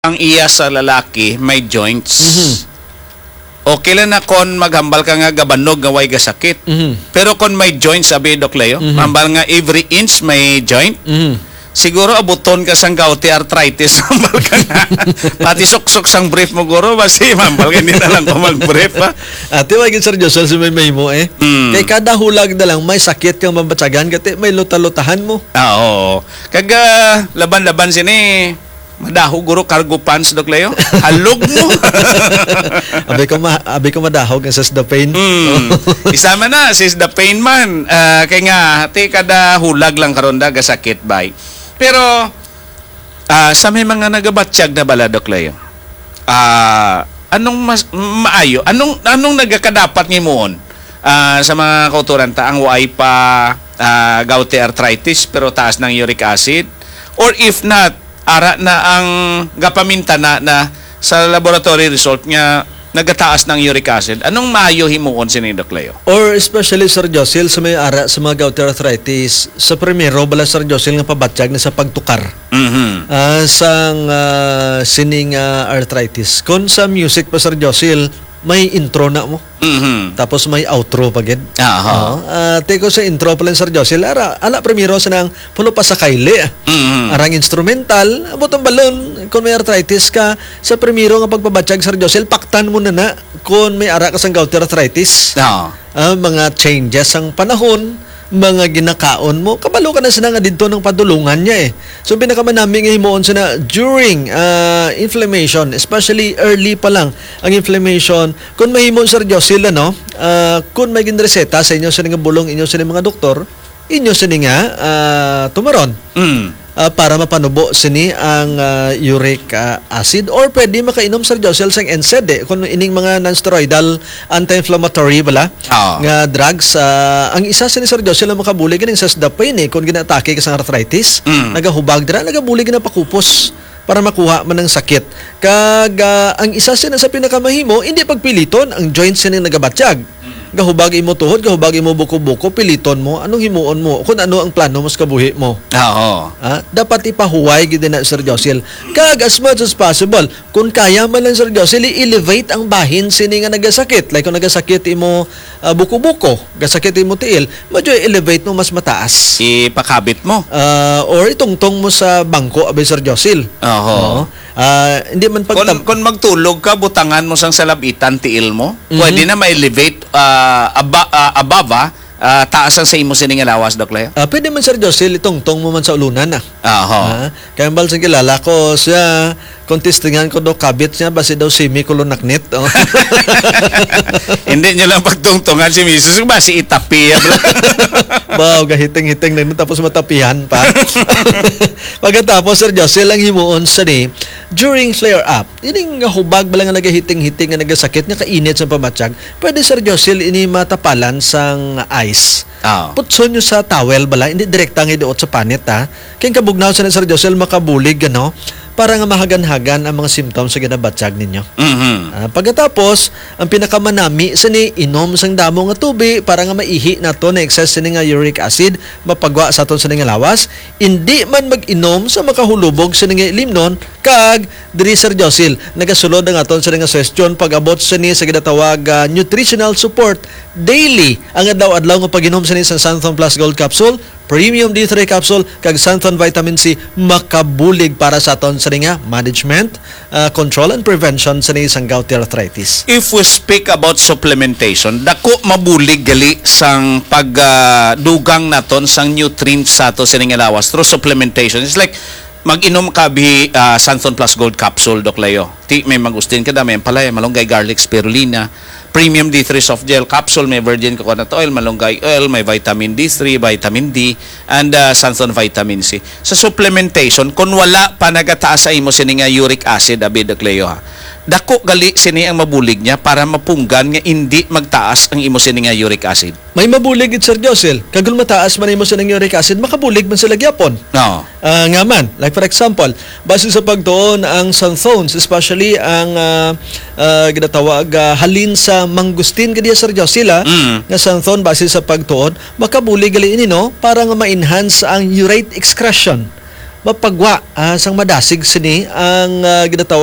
ang iya sa lalaki may joints. Okay lang na kon maghambal ka nga gabanog nga way gasakit. Pero kon may joints abi Dok Leo, hambal nga every inch may joint. Siguro abuton ka sang gouty arthritis hambal ka nga. Pati suksok sang brief mo guro basi hambal ka hindi na lang ko mag-brief ha. Ate wag Sir Josel si may mo Kay kada hulag na lang may sakit kang mabatsagan kati may luta-lutahan mo. Oo. Kaga laban-laban sini madaho guro cargo pants Dok Leo. Halog mo. abi ko madahog ang the pain. Isama na sis the pain man. Kay nga ti kada hulag lang karon da gasakit bay. Pero sa may mga nagabatsyag na bala Dok Leo. Anong maayo? Anong nagakadapat ngimuon sa mga kauturan ta ang way pa gouty arthritis pero taas ng uric acid, or if not ara na ang gapaminta na sa laboratory result nga nagataas ng uric acid, anong maayo himuon sini Dok Leo? Or especially Sir Josel sa may ara sa mga gouty arthritis, sa primero bala Sir Josel nga pabatsyag na sa pagtukar sang sining arthritis. Kung sa music pa Sir Josel may intro na mo. Tapos may outro pa gid. Teko sa intro pa lang Sir Josel, ala primero sa nang pulo pa sa kaili. Arang instrumental, abot ang balon kung may arthritis ka. Sa primero nga pagpabatsyag Sir Josel, paktan mo na kung may ara ka sang gouty arthritis. Mga changes ang panahon, mga ginakaon mo, kabalo ka na sila nga dito ng padulungan niya So pinakamanami nga himuon sila during inflammation, especially early pa lang ang inflammation. Kung mahimon Sir Josel, kung may ginreseta sa inyo sa nga bulong inyo sa mga doktor, inyo sa nga tumaron. Para mapanubo sini ang uric acid, or pwede makainom Sir Josel sang NSAID kung ining mga non-steroidal anti-inflammatory bala nga drugs. Ang isa sini Sir Josel ang makabulig ganing sa pain kung ginatake ka sa arthritis, nagahubag dira, nagabulig na pakupos para makuha man ng sakit. Kag ang isa sini sa pinakamahimo, hindi pagpiliton ang joints sini nagabatsyag. Gahubag imo tuhod, gahubag imo buko-buko, piliton mo, anong himuon mo, kung ano ang plano mo sa kabuhi mo. Dapat ipahuway gid na Sir Josel. Kag as much as possible, kung kaya man lang Sir Josel, i-elevate ang bahin sini nga nagasakit. Like kung nagasakit imo buko-buko, gasakit imo tiil, medyo i-elevate mo mas mataas. Ipakabit mo. Or itungtong mo sa bangko abay Sir Josel. Hindi man kung magtulog ka, butangan mo sang salabitan tiil mo, pwede na ma-elevate above taas ang sa imo sining lawas Dok Leo. Pwede man Sir Josel itongtong mo man sa ulunan kaya bal sa kilala ko siya kontestingan ko do kabit niya basi daw semi-colonacnit. Hindi niyo lang pagtungtungan si Mrs. basi itapi. Wow, gahiting-hiting na tapos matapihan pa. Pagkatapos Sir Josel ang himuon sa ni during flare up, ining hubag bala nga nagahiting-hiting nga nagasakit nga kainit sa pamatsyag, pwede Sir Josel ini matapalan sang ice. Putson nyo sa towel bala, hindi direkta nga iduot sa panit kaya kabugnaw sa Sir Josel makabulig para nga mahagan-hagan ang mga symptoms sa ginabatsyag ninyo. Pagkatapos, ang pinakamanami sa ni inom sang damo nga tubi para nga maihi na to na excess sa nga uric acid mapagwa sa aton sa nga lawas. Hindi man mag-inom sa makahulubog sa nga limnon kag diri Sir Josel nagasulod ang aton sa nga suggestion pag-abot sa ni sa ginatawag nutritional support daily ang adlaw-adlaw nga pag-inom sa ni sa Santhon Plus Gold Capsule, Premium D3 Capsule kag Santhon Vitamin C makabulig para sa aton sa nga management, control and prevention sa isang gouty arthritis. If we speak about supplementation, dako mabulig gali sang pagdugang naton sang nutrients sa ato sa nga lawas through supplementation. It's like mag-inom ka bi Santhon Plus Gold Capsule Dok Leo. May magustin ka may palaya, malunggay garlic spirulina, Premium D3 soft gel capsule, may virgin coconut oil, malunggay oil, may vitamin D3, vitamin D, and Santhon vitamin C. Sa supplementation, kung wala pa nagataas sa imo sini nga uric acid abi Dok Leo dako gali sini ang mabulig niya para mapunggan nga hindi magtaas ang imo sini nga uric acid. May mabulig Sir Josel, kagul mataas man imo sini nga uric acid, makabulig man sila gyapon. Nga man, like for example, base sa pagtuon ang Santhones, especially ang ginatawag halin sa mangustin kadiya Sir Josel nga Santhon base sa pagtuon, makabulig gali ini para nga ma-enhance ang urate excretion mapagwa sang madasig sini ang ginatawag